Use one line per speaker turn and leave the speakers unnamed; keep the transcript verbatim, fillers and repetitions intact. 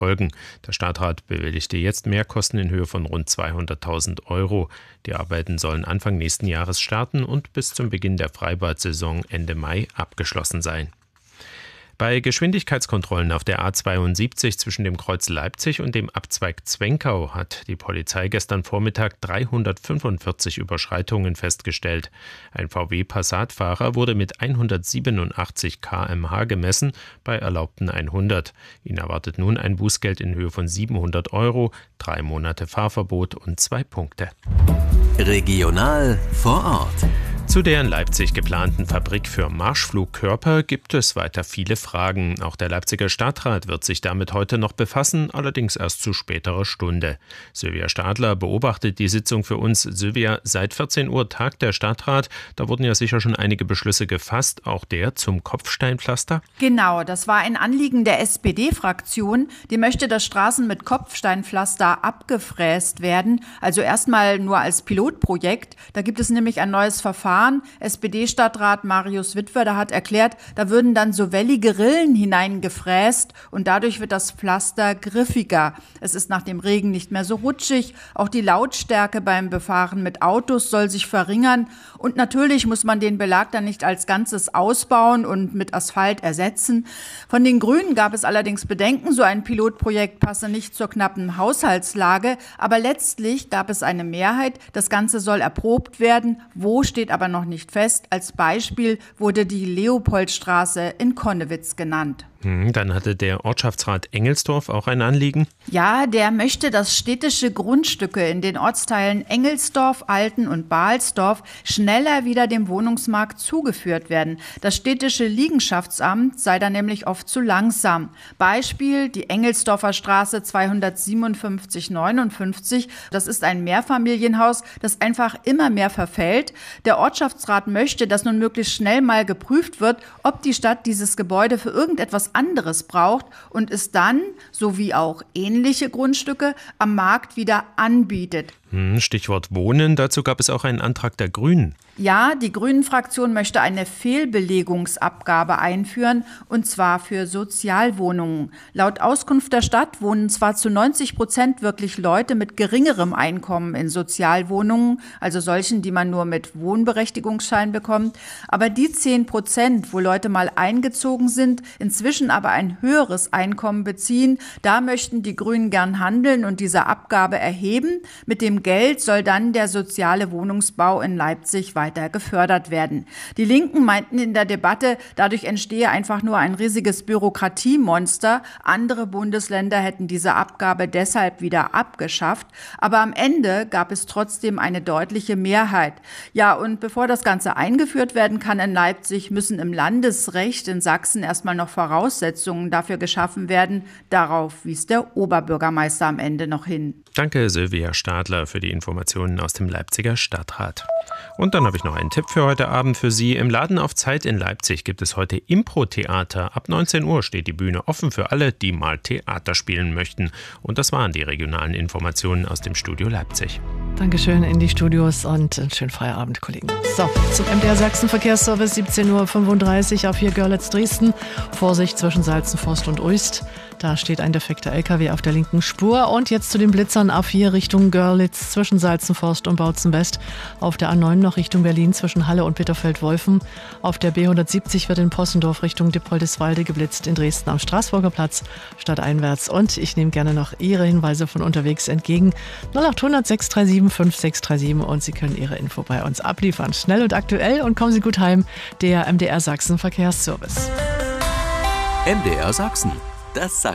folgen. Der Stadtrat bewilligte jetzt Mehrkosten in Höhe von rund zweihunderttausend Euro. Die Arbeiten sollen Anfang nächsten Jahres starten und bis zum Beginn der Freibad-Saison Ende Mai abgeschlossen sein. Bei Geschwindigkeitskontrollen auf der A zweiundsiebzig zwischen dem Kreuz Leipzig und dem Abzweig Zwenkau hat die Polizei gestern Vormittag dreihundertfünfundvierzig Überschreitungen festgestellt. Ein V W Passat-Fahrer wurde mit hundertsiebenundachtzig Kilometer pro Stunde gemessen, bei erlaubten hundert. Ihn erwartet nun ein Bußgeld in Höhe von siebenhundert Euro, drei Monate Fahrverbot und zwei Punkte.
Regional vor Ort.
Zu der in Leipzig geplanten Fabrik für Marschflugkörper gibt es weiter viele Fragen. Auch der Leipziger Stadtrat wird sich damit heute noch befassen, allerdings erst zu späterer Stunde. Sylvia Stadler beobachtet die Sitzung für uns. Sylvia, seit vierzehn Uhr tagt der Stadtrat. Da wurden ja sicher schon einige Beschlüsse gefasst, auch der zum Kopfsteinpflaster.
Genau, das war ein Anliegen der S P D-Fraktion. Die möchte, dass Straßen mit Kopfsteinpflaster abgefräst werden. Also erstmal nur als Pilotprojekt. Da gibt es nämlich ein neues Verfahren. S P D-Stadtrat Marius Witwer hat erklärt, da würden dann so wellige Rillen hineingefräst und dadurch wird das Pflaster griffiger. Es ist nach dem Regen nicht mehr so rutschig. Auch die Lautstärke beim Befahren mit Autos soll sich verringern. Und natürlich muss man den Belag dann nicht als Ganzes ausbauen und mit Asphalt ersetzen. Von den Grünen gab es allerdings Bedenken, so ein Pilotprojekt passe nicht zur knappen Haushaltslage. Aber letztlich gab es eine Mehrheit. Das Ganze soll erprobt werden. Wo steht aber noch nicht fest. Als Beispiel wurde die Leopoldstraße in Connewitz genannt.
Dann hatte der Ortschaftsrat Engelsdorf auch ein Anliegen.
Ja, der möchte, dass städtische Grundstücke in den Ortsteilen Engelsdorf, Alten und Balsdorf schneller wieder dem Wohnungsmarkt zugeführt werden. Das städtische Liegenschaftsamt sei da nämlich oft zu langsam. Beispiel die Engelsdorfer Straße zweihundertsiebenundfünfzig neunundfünfzig. Das ist ein Mehrfamilienhaus, das einfach immer mehr verfällt. Der Ortschaftsrat möchte, dass nun möglichst schnell mal geprüft wird, ob die Stadt dieses Gebäude für irgendetwas anderes braucht und es dann, sowie auch ähnliche Grundstücke, am Markt wieder anbietet.
Stichwort Wohnen, dazu gab es auch einen Antrag der Grünen.
Ja, die Grünen-Fraktion möchte eine Fehlbelegungsabgabe einführen, und zwar für Sozialwohnungen. Laut Auskunft der Stadt wohnen zwar zu neunzig Prozent wirklich Leute mit geringerem Einkommen in Sozialwohnungen, also solchen, die man nur mit Wohnberechtigungsschein bekommt, aber die zehn Prozent, wo Leute mal eingezogen sind, inzwischen aber ein höheres Einkommen beziehen, da möchten die Grünen gern handeln und diese Abgabe erheben. Mit dem Geld soll dann der soziale Wohnungsbau in Leipzig weiter gefördert werden. Die Linken meinten in der Debatte, dadurch entstehe einfach nur ein riesiges Bürokratiemonster. Andere Bundesländer hätten diese Abgabe deshalb wieder abgeschafft. Aber am Ende gab es trotzdem eine deutliche Mehrheit. Ja, und bevor das Ganze eingeführt werden kann in Leipzig, müssen im Landesrecht in Sachsen erstmal noch Voraussetzungen dafür geschaffen werden. Darauf wies der Oberbürgermeister am Ende noch hin.
Danke, Sylvia Stadler, für die Informationen aus dem Leipziger Stadtrat. Und dann habe ich noch einen Tipp für heute Abend für Sie. Im Laden auf Zeit in Leipzig gibt es heute Impro-Theater. Ab neunzehn Uhr steht die Bühne offen für alle, die mal Theater spielen möchten. Und das waren die regionalen Informationen aus dem Studio Leipzig.
Dankeschön in die Studios und einen schönen Feierabend, Kollegen. So, zum M D R Sachsen Verkehrsservice, siebzehn Uhr fünfunddreißig auf hier Görlitz Dresden. Vorsicht zwischen Salzenforst und Uist. Da steht ein defekter L K W auf der linken Spur. Und jetzt zu den Blitzern A vier Richtung Görlitz zwischen Salzenforst und Bautzen West. Auf der A neun noch Richtung Berlin zwischen Halle und Bitterfeld-Wolfen. Auf der B hundertsiebzig wird in Possendorf Richtung Dippoldiswalde geblitzt, in Dresden am Straßburger Platz stadteinwärts. Und ich nehme gerne noch Ihre Hinweise von unterwegs entgegen. null acht hundert sechs drei sieben fünf sechs drei sieben und Sie können Ihre Info bei uns abliefern. Schnell und aktuell und kommen Sie gut heim. Der M D R Sachsen Verkehrsservice.
M D R Sachsen, das